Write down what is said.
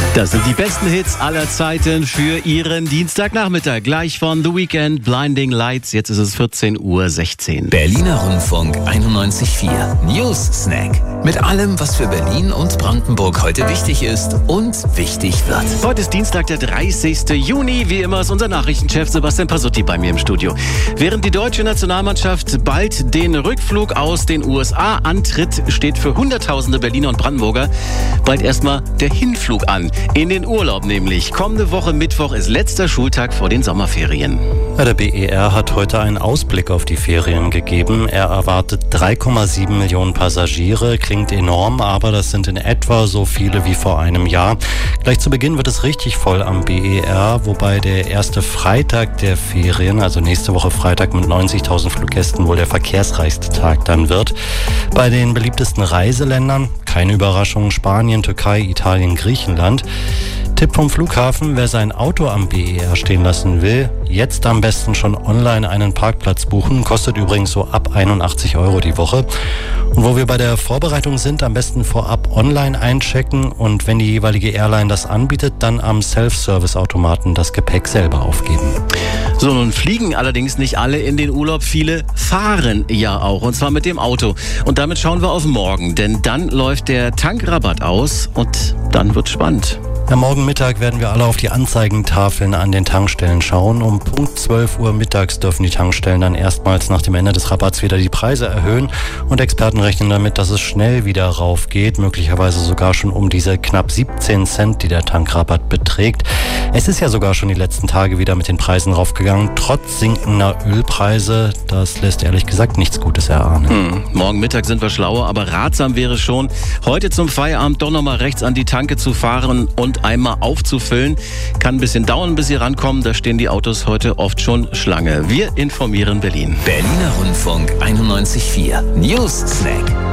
Das sind die besten Hits aller Zeiten für Ihren Dienstagnachmittag. Gleich von The Weeknd, Blinding Lights. Jetzt ist es 14:16 Uhr. Berliner Rundfunk 91.4 News Snack. Mit allem, was für Berlin und Brandenburg heute wichtig ist und wichtig wird. Heute ist Dienstag, der 30. Juni. Wie immer ist unser Nachrichtenchef Sebastian Pasutti bei mir im Studio. Während die deutsche Nationalmannschaft bald den Rückflug aus den USA antritt, steht für Hunderttausende Berliner und Brandenburger bald erstmal der Hinflug an. In den Urlaub nämlich. Kommende Woche Mittwoch ist letzter Schultag vor den Sommerferien. Ja, der BER hat heute einen Ausblick auf die Ferien gegeben. Er erwartet 3,7 Millionen Passagiere. Klingt enorm, aber das sind in etwa so viele wie vor einem Jahr. Gleich zu Beginn wird es richtig voll am BER, wobei der erste Freitag der Ferien, also nächste Woche Freitag mit 90.000 Fluggästen, wohl der verkehrsreichste Tag dann wird. Bei den beliebtesten Reiseländern, keine Überraschung, Spanien, Türkei, Italien, Griechenland. Tipp vom Flughafen, wer sein Auto am BER stehen lassen will, jetzt am besten schon online einen Parkplatz buchen. Kostet übrigens so ab 81 € die Woche. Und wo wir bei der Vorbereitung sind, am besten vorab online einchecken und wenn die jeweilige Airline das anbietet, dann am Self-Service-Automaten das Gepäck selber aufgeben. So, nun fliegen allerdings nicht alle in den Urlaub. Viele fahren ja auch, und zwar mit dem Auto. Und damit schauen wir auf morgen, denn dann läuft der Tankrabatt aus und dann wird's spannend. Ja, morgen Mittag werden wir alle auf die Anzeigentafeln an den Tankstellen schauen. Um Punkt 12 Uhr mittags dürfen die Tankstellen dann erstmals nach dem Ende des Rabatts wieder die Preise erhöhen. Und Experten rechnen damit, dass es schnell wieder rauf geht, möglicherweise sogar schon um diese knapp 17 Cent, die der Tankrabatt beträgt. Es ist ja sogar schon die letzten Tage wieder mit den Preisen raufgegangen, trotz sinkender Ölpreise. Das lässt ehrlich gesagt nichts Gutes erahnen. Morgen Mittag sind wir schlauer, aber ratsam wäre schon, heute zum Feierabend doch nochmal rechts an die Tanke zu fahren und einmal aufzufüllen. Kann ein bisschen dauern, bis sie rankommen. Da stehen die Autos heute oft schon Schlange. Wir informieren Berlin. Berliner Rundfunk 91.4 News Snack.